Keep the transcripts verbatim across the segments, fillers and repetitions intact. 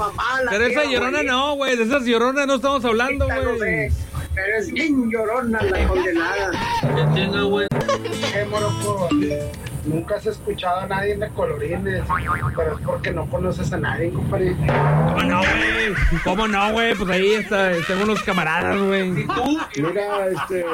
mamá. La pero esa llorona güey. No, güey, de esas lloronas no estamos hablando, güey. No sé, pero es bien llorona la condenada. ¿Qué tengo, güey? Eh, Morocco, nunca has escuchado a nadie de colorines, pero es porque no conoces a nadie, compadre. ¿Cómo no, güey? ¿Cómo no, güey? Pues ahí está, están unos camaradas, güey. ¿Y tú? Mira, este...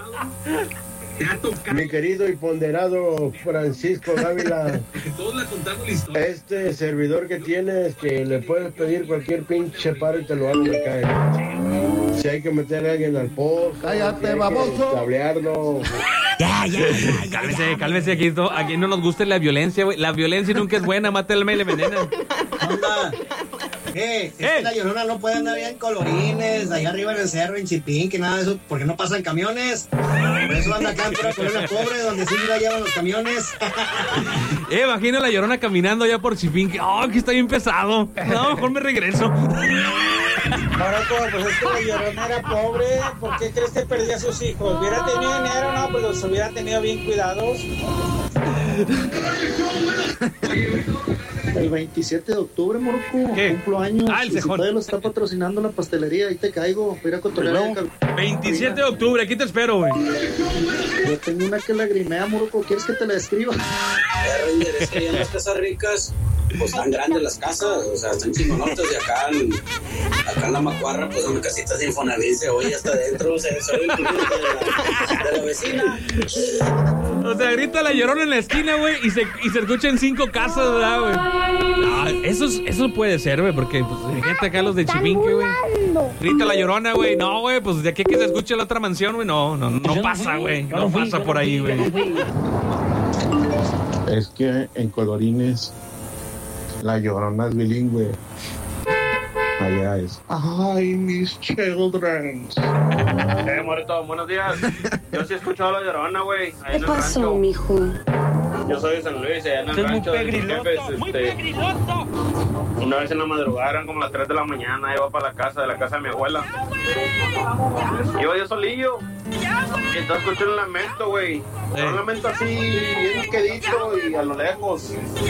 mi querido y ponderado Francisco Dávila, este servidor que tienes, que le puedes pedir cualquier pinche paro y te lo hago acá. Si hay que meter a alguien al post, cállate, si baboso, tablearlo. Ya, ya, ya, cálmese, cálmese, aquí no, aquí no nos gusta la violencia, güey. La violencia nunca es buena, mátela y le envenena. Onda. Eh, es que la Llorona no puede andar bien colorines, allá arriba en el cerro, en Chipín, que nada de eso, porque no pasan camiones. Por eso anda acá en pura colonia pobre, donde sí la llevan los camiones. Eh, imagino la Llorona caminando allá por Chipín, que, oh, aquí está bien pesado. No, mejor me regreso. Morocco, pues es que la Llorona era pobre, ¿por qué crees que perdía a sus hijos? ¿Hubiera tenido dinero? No, pues los hubiera tenido bien cuidados. El veintisiete de octubre, Morocco, cumplo años. Ah, el y si todavía lo está patrocinando la pastelería, ahí te caigo, voy a ir a cotorrear. veintisiete de octubre, aquí te espero, güey. Yo tengo una que lagrimea, Morocco, ¿quieres que te la escriba? Es que en las casas ricas, pues están grandes las casas, o sea, están chingonotas, y acá en, acá en la Macuarra, pues son casitas de Infonavit, se oye hasta adentro, o sea, se oye el de la, de la vecina. O sea, grita la Llorona en la esquina, güey, y se, y se escucha en cinco casas, ¿verdad, güey? Ah, eso, es, eso puede ser, güey, porque, pues, gente acá los de Chipinque, güey. Grita la Llorona, güey, no, güey, pues de aquí que se escuche la otra mansión, güey, no, no, no pasa, güey, no pasa por ahí, güey. Es que en colorines la Llorona es bilingüe. Allá es. Ay, mis children. Eh, Morito, buenos días. Yo sí he escuchado la Llorona, güey. ¿Qué pasó, mijo? Yo soy de San Luis, allá en el rancho de mis jefes, este, una vez en la madrugada, eran como las tres de la mañana, iba para la casa, de la casa de mi abuela. Iba yo solillo. Y entonces escuché un lamento, güey. Un lamento así, bien quedito y a lo lejos.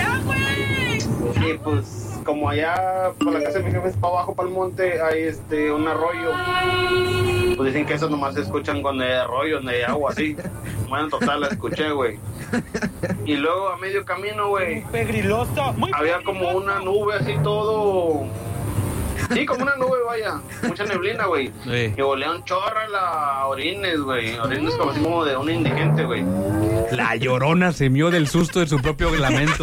Y pues, como allá por la casa de mis jefes, para abajo, para el monte, hay este, un arroyo. Pues dicen que esos nomás se escuchan cuando hay arroyo, donde hay agua así. Bueno, total, la escuché, güey. Y luego a medio camino, güey, había como una nube así todo... Sí, como una nube, vaya. Mucha neblina, güey. Sí. Y volea un chorro a la orines, güey. Orines como así como de un indigente, güey. La Llorona se mió del susto de su propio lamento.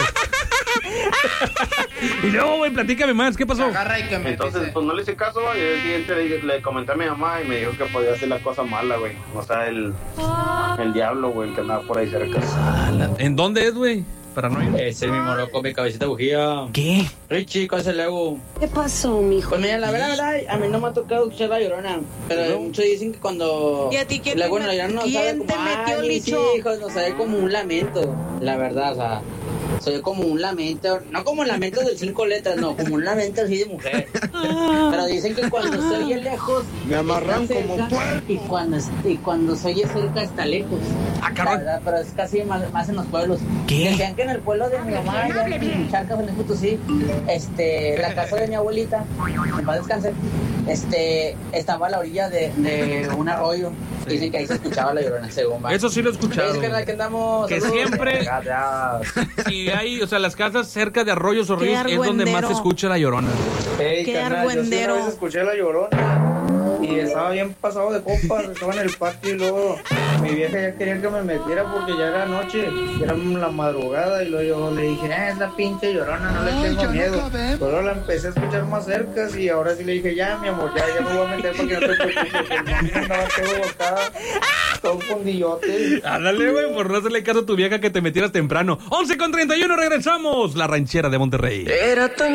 Y luego, güey, platícame más, ¿qué pasó? Entonces, pues no le hice caso, y el siguiente le, le comenté a mi mamá y me dijo que podía hacer la cosa mala, güey. O sea, el, el diablo, güey, el que andaba por ahí cerca. ¿En dónde es, güey? Para no ir. Ese es mi Morocco, mi cabecita bujía. ¿Qué? Richie, ¿cuál es el ego? ¿Qué pasó, mijo? Pues mira, la verdad, la verdad, a mí no me ha tocado escuchar la Llorona. Pero muchos dicen que cuando... ¿Y a ti quién, la, bueno, la Llorona nos sabe como, ay, mis hijos, nos sabe como un lamento. La verdad, o sea... Soy como un lamento, no como lamento de cinco letras, no, como un lamento así de mujer. Pero dicen que cuando se oye lejos, me amarran como puerco. Y cuando, y cuando se oye cerca está lejos. Ah, cabrón. La verdad, pero es casi más, más en los pueblos. ¿Qué? Decían que en el pueblo de mi mamá, allá en Charcas, en el Potosí, este, la casa de mi abuelita, en paz descanse, este, estaba a la orilla de, de un arroyo. Dicen que ahí se escuchaba la Llorona, según va. Eso sí lo he escuchado. Es que, que andamos... Que siempre... Y hay, o sea, las casas cerca de arroyos o ríos es donde más se escucha la Llorona. Hey, Qué carnal, argüendero. Yo sí una vez escuché la Llorona y estaba bien pasado de copas, estaba en el patio y luego mi vieja ya quería que me metiera porque ya era noche, ya era la madrugada y luego yo le dije, ah, es la pinche Llorona, no le Ay, tengo miedo. Luego la empecé a escuchar más cerca y ahora sí le dije, ya, mi amor, ya, ya me voy a meter porque no te preocupes, el niño andaba todo acá, todo un fundillote. Ándale, güey, por no hacerle caso a tu vieja que te metieras temprano. once con treinta y uno, regresamos. La ranchera de Monterrey. Era tan